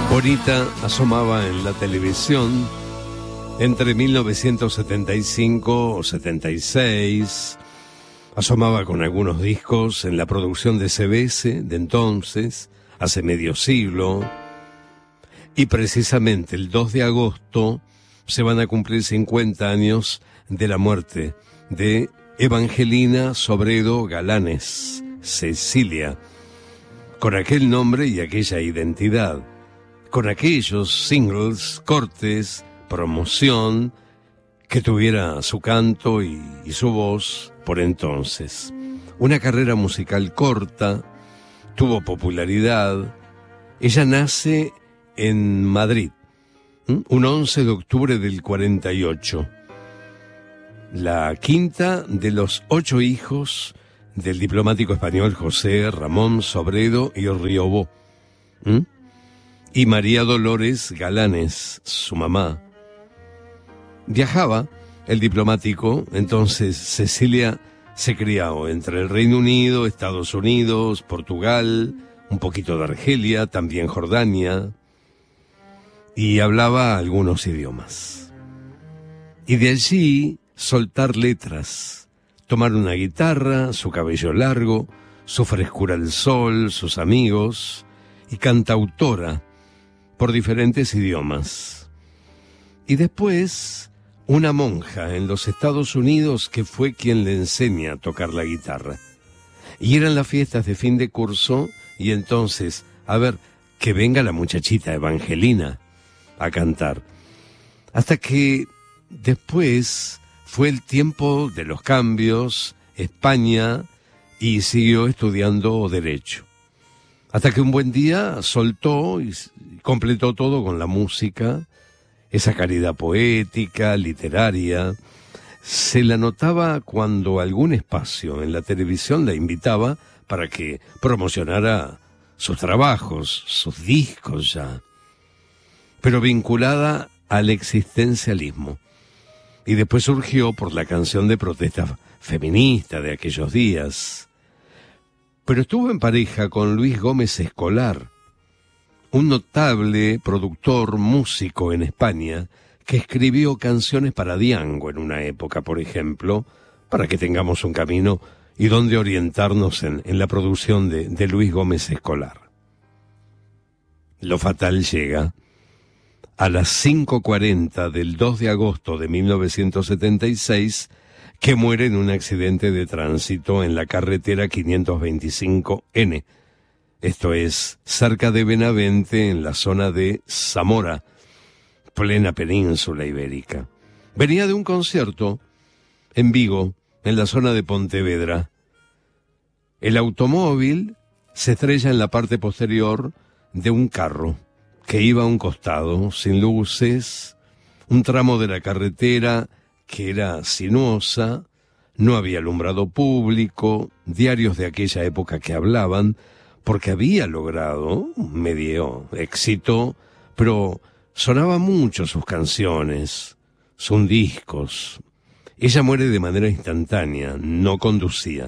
Bonita asomaba en la televisión entre 1975 o 76. Asomaba con algunos discos en la producción de CBS de entonces, hace medio siglo. Y precisamente el 2 de agosto se van a cumplir 50 años de la muerte de Evangelina Sobredo Galanes, Cecilia, con aquel nombre y aquella identidad, con aquellos singles, cortes, promoción, que tuviera su canto y su voz por entonces. Una carrera musical corta, tuvo popularidad. Ella nace en Madrid, un 11 de octubre del 48. La quinta de los 8 hijos del diplomático español José Ramón Sobredo y Riobó. Y María Dolores Galanes, su mamá. Viajaba el diplomático, entonces Cecilia se crió entre el Reino Unido, Estados Unidos, Portugal, un poquito de Argelia, también Jordania, y hablaba algunos idiomas. Y de allí soltar letras, tomar una guitarra, su cabello largo, su frescura al sol, sus amigos, y cantautora por diferentes idiomas. Y después, una monja en los Estados Unidos que fue quien le enseña a tocar la guitarra. Y eran las fiestas de fin de curso, y entonces, a ver, que venga la muchachita Evangelina a cantar. Hasta que después fue el tiempo de los cambios, España, y siguió estudiando Derecho. Hasta que un buen día soltó y completó todo con la música, esa caridad poética, literaria. Se la notaba cuando algún espacio en la televisión la invitaba para que promocionara sus trabajos, sus discos ya, pero vinculada al existencialismo. Y después surgió por la canción de protesta feminista de aquellos días. Pero estuvo en pareja con Luis Gómez Escolar, un notable productor, músico en España, que escribió canciones para Diango en una época, por ejemplo, para que tengamos un camino y donde orientarnos en la producción de Luis Gómez Escolar. Lo fatal llega a las 5:40 del 2 de agosto de 1976, que muere en un accidente de tránsito en la carretera 525N. Esto es, cerca de Benavente, en la zona de Zamora, plena península ibérica. Venía de un concierto en Vigo, en la zona de Pontevedra. El automóvil se estrella en la parte posterior de un carro que iba a un costado, sin luces, un tramo de la carretera que era sinuosa, no había alumbrado público, diarios de aquella época que hablaban, porque había logrado medio éxito, pero sonaba mucho sus canciones, sus discos. Ella muere de manera instantánea, no conducía.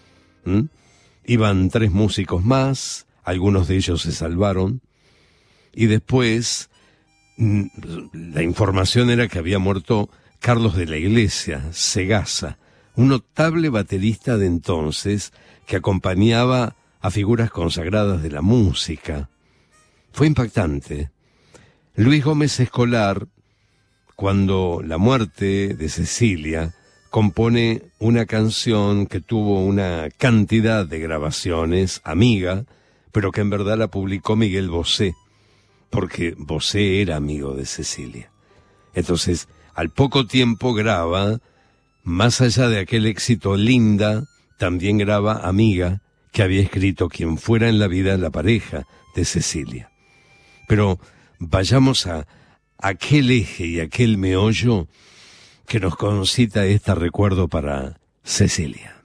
Iban 3 músicos más, algunos de ellos se salvaron, y después la información era que había muerto Carlos de la Iglesia, Segasa, un notable baterista de entonces que acompañaba a figuras consagradas de la música. Fue impactante. Luis Gómez Escolar, cuando la muerte de Cecilia, compone una canción que tuvo una cantidad de grabaciones, amiga, pero que en verdad la publicó Miguel Bosé, porque Bosé era amigo de Cecilia. Entonces, al poco tiempo graba, más allá de aquel éxito Linda, también graba Amiga, que había escrito Quien fuera en la vida la pareja de Cecilia. Pero vayamos a aquel eje y aquel meollo que nos concita este recuerdo para Cecilia.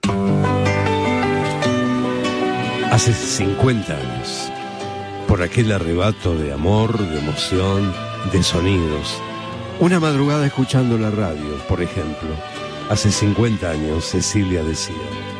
Hace 50 años, por aquel arrebato de amor, de emoción, de sonidos. Una madrugada escuchando la radio, por ejemplo. Hace 50 años Cecilia decía: